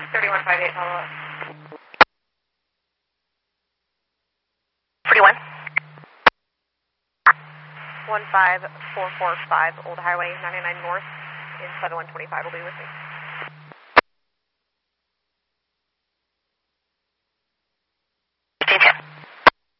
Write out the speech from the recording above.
3158, follow up. 41. 15445, Old Highway 99 North, in 7125 will be with me.